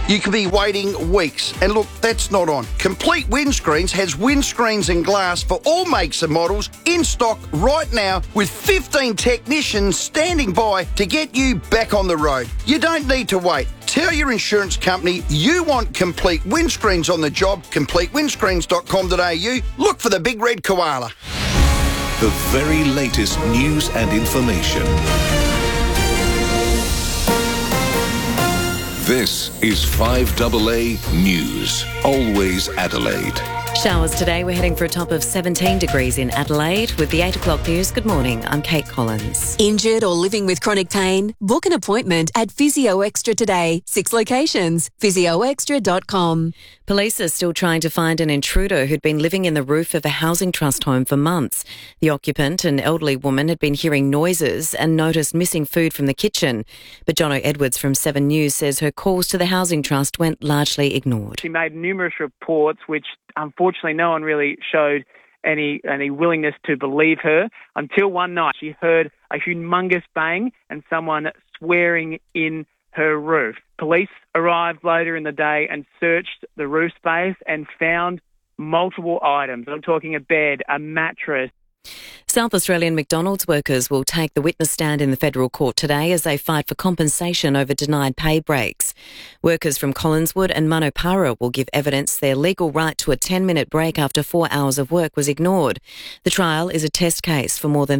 you could be waiting weeks. And look, that's not on. Complete Windscreens has windscreens and glass for all makes and models in stock right now with 15 technicians standing by to get you back on the road. You don't need to wait. Tell your insurance company you want Complete Windscreens on the job. CompleteWindscreens.com.au. Look for the big red koala. The very latest news and information. This is 5AA News. Always Adelaide. Showers today. We're heading for a top of 17 degrees in Adelaide. With the 8 o'clock news, good morning. I'm Kate Collins. Injured or living with chronic pain? Book an appointment at Physio Extra today. 6 locations. PhysioExtra.com. Police are still trying to find an intruder who'd been living in the roof of a housing trust home for months. The occupant, an elderly woman, had been hearing noises and noticed missing food from the kitchen. But Jono Edwards from 7 News says her calls to the housing trust went largely ignored. She made numerous reports which unfortunately no one really showed any willingness to believe her until one night she heard a humongous bang and someone swearing in her roof. Police arrived later in the day and searched the roof space and found multiple items. I'm talking a bed, a mattress. South Australian McDonald's workers will take the witness stand in the federal court today as they fight for compensation over denied pay breaks. Workers from Collinswood and Manopara will give evidence their legal right to a 10-minute break after 4 hours of work was ignored. The trial is a test case for more than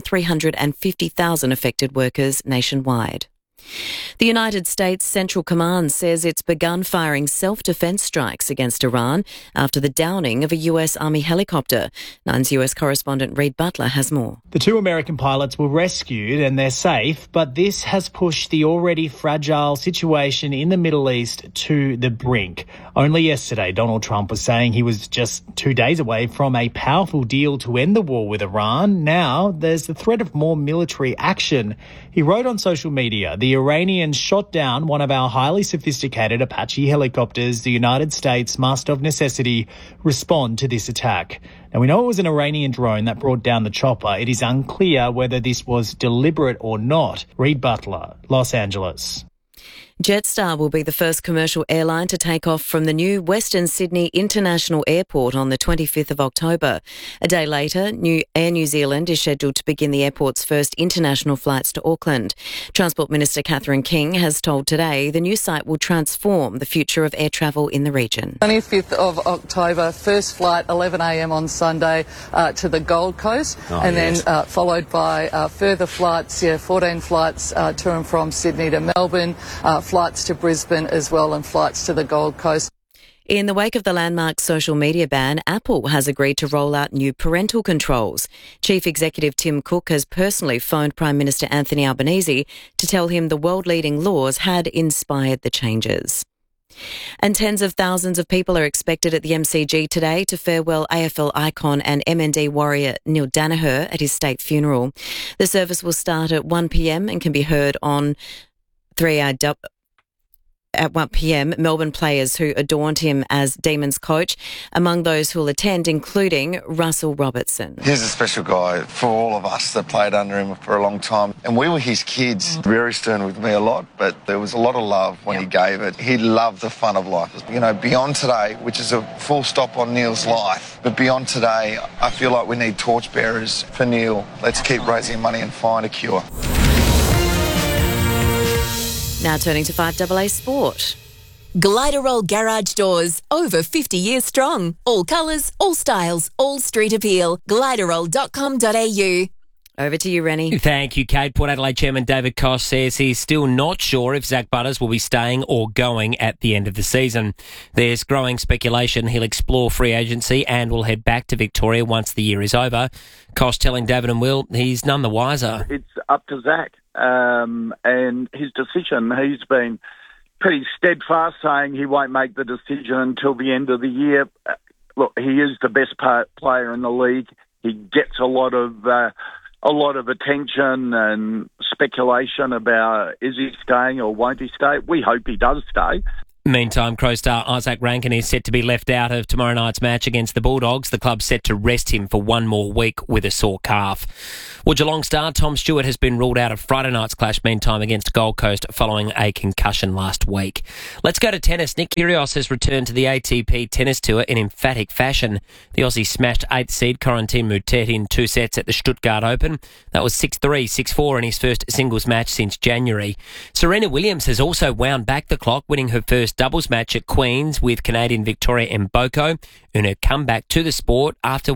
350,000 affected workers nationwide. The United States Central Command says it's begun firing self-defense strikes against Iran after the downing of a US Army helicopter. Nine's US correspondent Reid Butler has more. The 2 American pilots were rescued and they're safe, but this has pushed the already fragile situation in the Middle East to the brink. Only yesterday, Donald Trump was saying he was just 2 days away from a powerful deal to end the war with Iran. Now there's the threat of more military action. He wrote on social media, "The Iranians shot down one of our highly sophisticated Apache helicopters. The United States must of necessity respond to this attack." Now, we know it was an Iranian drone that brought down the chopper. It is unclear whether this was deliberate or not. Reid Butler, Los Angeles. Jetstar will be the first commercial airline to take off from the new Western Sydney International Airport on the 25th of October. A day later, Air New Zealand is scheduled to begin the airport's first international flights to Auckland. Transport Minister Catherine King has told Today the new site will transform the future of air travel in the region. 25th of October, first flight 11 a.m. on Sunday to the Gold Coast, then followed by further flights, 14 flights to and from Sydney to Melbourne, flights to Brisbane as well, and flights to the Gold Coast. In the wake of the landmark social media ban, Apple has agreed to roll out new parental controls. Chief Executive Tim Cook has personally phoned Prime Minister Anthony Albanese to tell him the world-leading laws had inspired the changes. And tens of thousands of people are expected at the MCG today to farewell AFL icon and MND warrior Neil Danaher at his state funeral. The service will start at 1 p.m. and can be heard on 3R at 1 p.m, Melbourne players who adorned him as Demons coach, among those who will attend including Russell Robertson. He's a special guy for all of us that played under him for a long time. And we were his kids. Very stern with me a lot, but there was a lot of love when he gave it. He loved the fun of life. You know, beyond today, which is a full stop on Neil's life, but beyond today, I feel like we need torchbearers for Neil. Let's keep raising money and find a cure. Now turning to 5AA Sport. Gliderol Garage Doors, over 50 years strong. All colours, all styles, all street appeal. Gliderol.com.au. Over to you, Rennie. Thank you, Kate. Port Adelaide Chairman David Koch says he's still not sure if Zach Butters will be staying or going at the end of the season. There's growing speculation he'll explore free agency and will head back to Victoria once the year is over. Koch telling David and Will he's none the wiser. It's up to Zach and his decision. He's been pretty steadfast, saying he won't make the decision until the end of the year. Look, he is the best player in the league. He gets a lot of attention and speculation about is he staying or won't he stay. We hope he does stay. Meantime, Crow star Isaac Rankin is set to be left out of tomorrow night's match against the Bulldogs. The club's set to rest him for one more week with a sore calf. Well, Geelong star Tom Stewart has been ruled out of Friday night's clash meantime against Gold Coast following a concussion last week. Let's go to tennis. Nick Kyrgios has returned to the ATP Tennis Tour in emphatic fashion. The Aussie smashed 8th seed Corentin Moutet in 2 sets at the Stuttgart Open. That was 6-3, 6-4 in his first singles match since January. Serena Williams has also wound back the clock, winning her first doubles match at Queen's with Canadian Victoria Mboko in her comeback to the sport after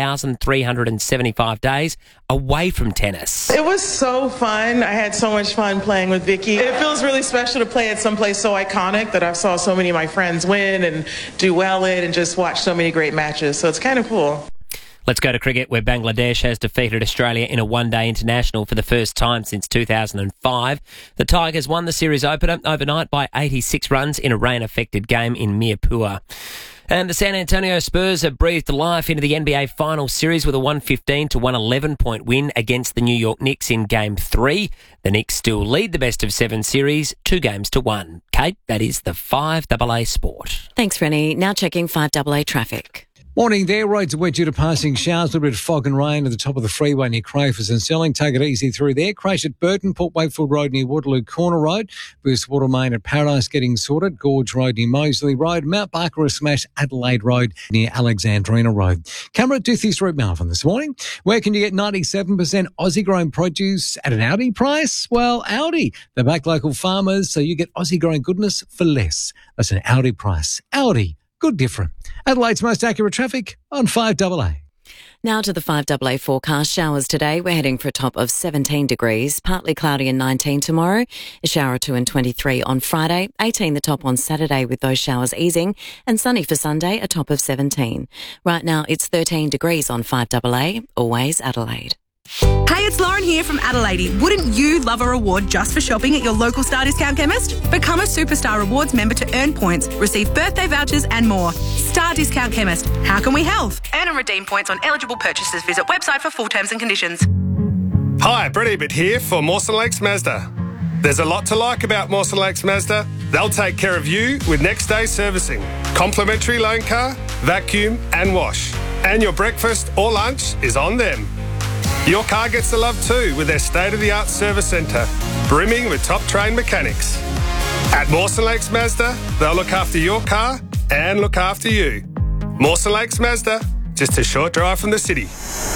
1,375 days away from tennis. It was so fun. I had so much fun playing with Vicky. It feels really special to play at someplace so iconic that I saw so many of my friends win and do well in and just watch so many great matches. So it's kind of cool. Let's go to cricket, where Bangladesh has defeated Australia in a one-day international for the first time since 2005. The Tigers won the series opener overnight by 86 runs in a rain-affected game in Mirpur. And the San Antonio Spurs have breathed life into the NBA Finals series with a 115 to 111 point win against the New York Knicks in Game 3. The Knicks still lead the best-of-7 series 2-1. Kate, that is the 5AA Sport. Thanks, Rennie. Now checking 5AA traffic. Morning there. Roads are wet due to passing showers, a little bit of fog and rain at the top of the freeway near Crafers and Selling. Take it easy through there. Crash at Burton, Port Wakefield Road near Waterloo Corner Road. Burst Water Main at Paradise getting sorted. Gorge Road near Moseley Road. Mount Barker a smash Adelaide Road near Alexandrina Road. Camera at Doothys Road Malvern this morning. Where can you get 97% Aussie grown produce at an Aldi price? Well, Aldi. They back local farmers, so you get Aussie grown goodness for less. That's an Aldi price. Aldi. Good different. Adelaide's most accurate traffic on 5AA. Now to the 5AA forecast. Showers today. We're heading for a top of 17 degrees. Partly cloudy and 19 tomorrow. A shower or two and 23 on Friday. 18 the top on Saturday with those showers easing. And sunny for Sunday, a top of 17. Right now it's 13 degrees on 5AA. Always Adelaide. Hey, it's Lauren here from Adelaide. Wouldn't you love a reward just for shopping at your local Star Discount chemist? Become a Superstar Rewards member to earn points, receive birthday vouchers and more. Star Discount Chemist. How can we help? Earn and redeem points on eligible purchases. Visit website for full terms and conditions. Hi, Brett Ebert here for Mawson Lakes Mazda. There's a lot to like about Mawson Lakes Mazda. They'll take care of you with next day servicing, complimentary loan car, vacuum and wash. And your breakfast or lunch is on them. Your car gets the love too with their state-of-the-art service centre, brimming with top-trained mechanics. At Mawson Lakes Mazda, they'll look after your car and look after you. Mawson Lakes Mazda, just a short drive from the city.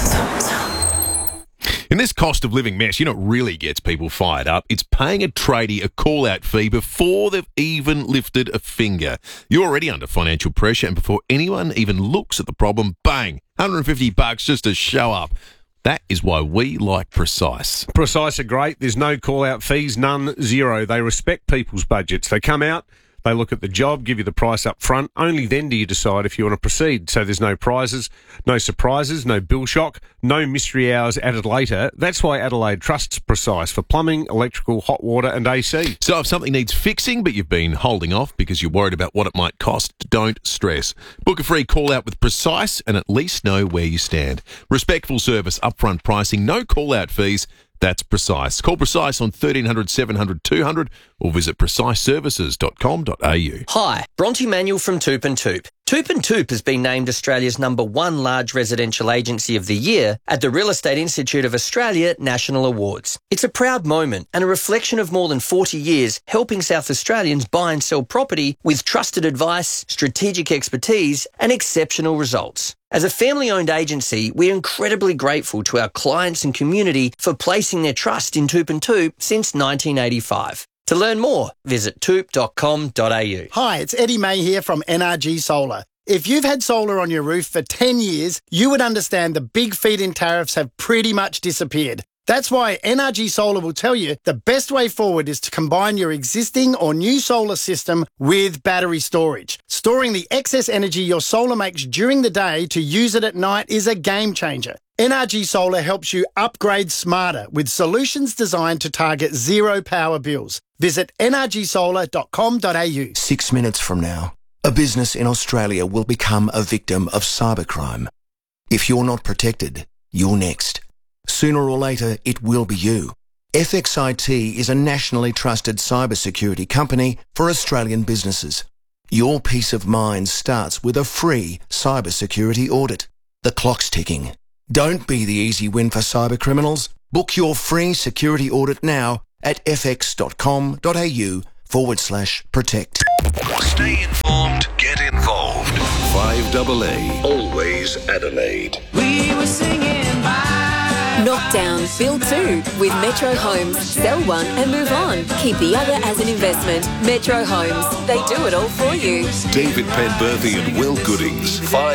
In this cost of living mess, you know what really gets people fired up? It's paying a tradie a call-out fee before they've even lifted a finger. You're already under financial pressure, and before anyone even looks at the problem, bang, $150 just to show up. That is why we like Precise. Precise are great. There's no call-out fees, none, zero. They respect people's budgets. They come out, they look at the job, give you the price up front. Only then do you decide if you want to proceed. So there's no prizes, no surprises, no bill shock, no mystery hours added later. That's why Adelaide trusts Precise for plumbing, electrical, hot water and AC. So if something needs fixing but you've been holding off because you're worried about what it might cost, don't stress. Book a free call-out with Precise and at least know where you stand. Respectful service, upfront pricing, no call-out fees. That's Precise. Call Precise on 1300 700 200 or visit preciseservices.com.au. Hi, Bronte Manuel from Toop and Toop. Toop and Toop has been named Australia's #1 large residential agency of the year at the Real Estate Institute of Australia National Awards. It's a proud moment and a reflection of more than 40 years helping South Australians buy and sell property with trusted advice, strategic expertise and exceptional results. As a family-owned agency, we're incredibly grateful to our clients and community for placing their trust in Toop and Toop since 1985. To learn more, visit toop.com.au. Hi, it's Eddie May here from NRG Solar. If you've had solar on your roof for 10 years, you would understand the big feed-in tariffs have pretty much disappeared. That's why NRG Solar will tell you the best way forward is to combine your existing or new solar system with battery storage. Storing the excess energy your solar makes during the day to use it at night is a game changer. NRG Solar helps you upgrade smarter with solutions designed to target zero power bills. Visit nrgsolar.com.au. 6 minutes from now, a business in Australia will become a victim of cybercrime. If you're not protected, you're next. Sooner or later, it will be you. FXIT is a nationally trusted cybersecurity company for Australian businesses. Your peace of mind starts with a free cybersecurity audit. The clock's ticking. Don't be the easy win for cyber criminals. Book your free security audit now at fx.com.au/protect. Stay informed, get involved. 5AA, always Adelaide. We were singing Knockdown, build 2 with Metro Homes. Sell one and move on. Keep the other as an investment. Metro Homes, they do it all for you. David Penberthy and Will Goodings.